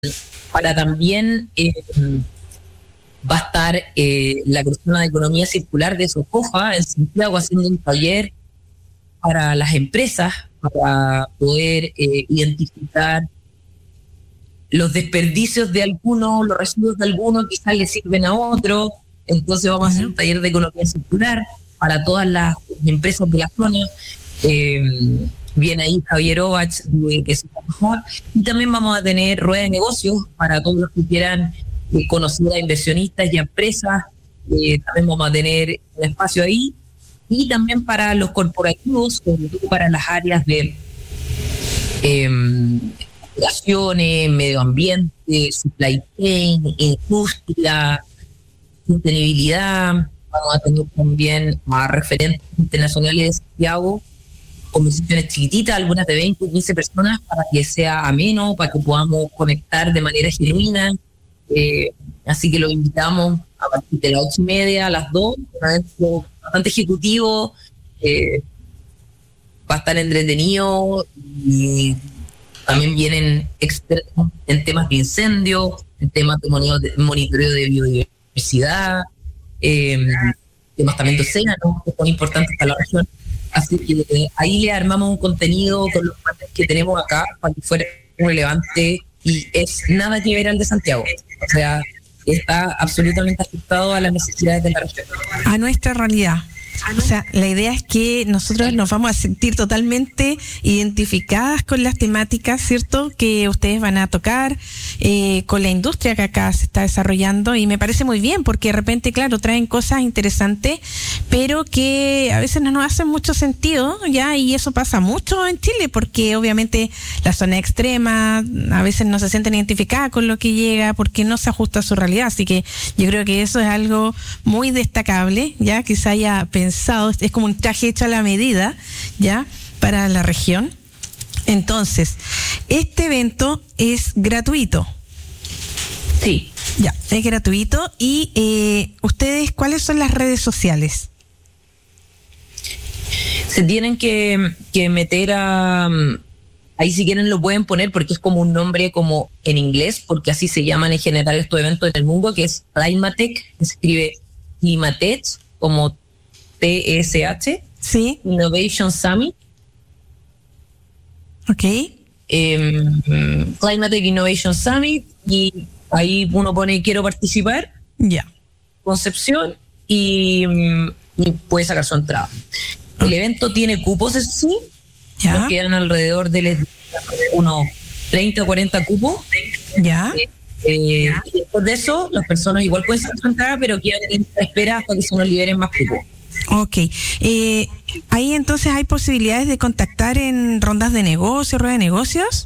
para también va a estar la persona de economía circular de Socofa en Santiago haciendo un taller para las empresas para poder identificar los desperdicios de algunos, los residuos de algunos quizás le sirven a otros. Entonces vamos a hacer un taller de economía circular para todas las empresas de la zona. Viene ahí Javier Ovach, que es mejor. Y también vamos a tener rueda de negocios para todos los que quieran conocer a inversionistas y a empresas. También vamos a tener un espacio ahí. Y también para los corporativos, sobre todo para las áreas de relaciones, medio ambiente, supply chain, industria, sostenibilidad. Vamos a tener también a referentes internacionales de Santiago, conversaciones chiquititas, algunas de 20 o 15 personas, para que sea ameno, para que podamos conectar de manera genuina. Así que los invitamos a partir de las 8:30 a las 2, un evento bastante ejecutivo, va a estar entretenido, y también vienen expertos en temas de incendio, en temas de monitoreo de biodiversidad, temas también de océano, que son importantes para la región. Así que ahí le armamos un contenido con los partes que tenemos acá para que fuera relevante, y es nada que ver al de Santiago. O sea, está absolutamente ajustado a las necesidades de la región. A nuestra realidad. O sea, la idea es que nosotros nos vamos a sentir totalmente identificadas con las temáticas, ¿cierto?, que ustedes van a tocar, con la industria que acá se está desarrollando, y me parece muy bien porque de repente, claro, traen cosas interesantes, pero que a veces no nos hacen mucho sentido, ¿ya? Y eso pasa mucho en Chile porque obviamente la zona extrema a veces no se sienten identificadas con lo que llega porque no se ajusta a su realidad, así que yo creo que eso es algo muy destacable, ¿ya? Que se haya pensado, es como un traje hecho a la medida, ¿ya?, para la región. Entonces, este evento es gratuito. Sí. Ya, es gratuito. Y ustedes, ¿cuáles son las redes sociales? Se tienen que meter a... ahí si quieren lo pueden poner porque es como un nombre como en inglés, porque así se llaman en general estos eventos en el mundo, que es Climatech, que se escribe Climatech, como TSH, sí. Innovation Summit. Ok. Climatech Innovation Summit, y ahí uno pone quiero participar, ya, Concepción, y puede sacar su entrada. El evento tiene cupos, eso sí, ya, nos quedan alrededor de unos 30 o 40 cupos. Ya. Y después de eso, las personas igual pueden sacar su entrada, pero quedan en espera hasta que se nos liberen más cupos. Ok. Ahí entonces hay posibilidades de contactar en rondas de negocio, rueda de negocios.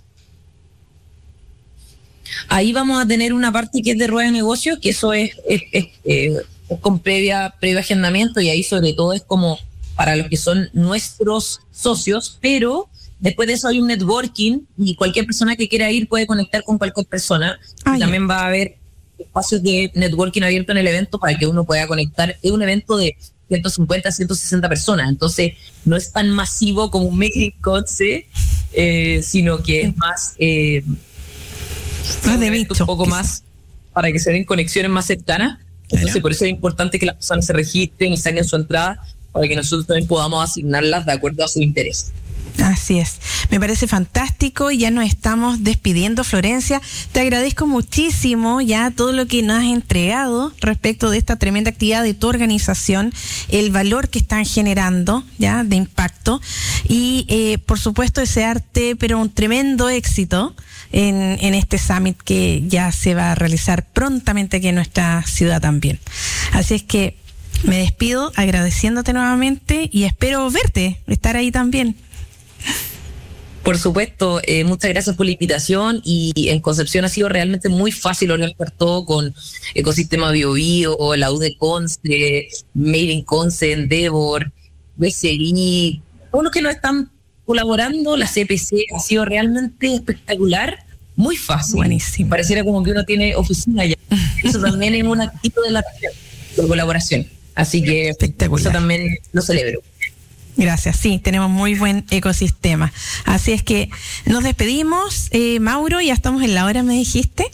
Ahí vamos a tener una parte que es de rueda de negocios, que eso es con previo agendamiento, y ahí sobre todo es como para los que son nuestros socios, pero después de eso hay un networking y cualquier persona que quiera ir puede conectar con cualquier persona. Y también va a haber espacios de networking abierto en el evento para que uno pueda conectar. Es un evento de 150, 160 personas, entonces no es tan masivo como un Made in Conce, sino que es más de un poco más para que se den conexiones más cercanas. Entonces por eso es importante que las personas se registren y saquen su entrada para que nosotros también podamos asignarlas de acuerdo a su interés. Así es, me parece fantástico. Ya nos estamos despidiendo, Florencia. Te agradezco muchísimo ya todo lo que nos has entregado respecto de esta tremenda actividad de tu organización, el valor que están generando ya de impacto, y por supuesto desearte pero un tremendo éxito en este summit que ya se va a realizar prontamente aquí en nuestra ciudad también. Así es que me despido agradeciéndote nuevamente y espero verte, estar ahí también. Por supuesto, muchas gracias por la invitación, y en Concepción ha sido realmente muy fácil organizar todo con Ecosistema BioBio, o la U de Conce, Made in Conce, Endeavor, BCI, todos los que nos están colaborando, la CPC, ha sido realmente espectacular, muy fácil. Buenísimo. Pareciera como que uno tiene oficina allá. Eso también es un activo de la colaboración. Así que eso también lo celebro. Gracias, sí, tenemos muy buen ecosistema. Así es que nos despedimos, Mauro, ya estamos en la hora, me dijiste.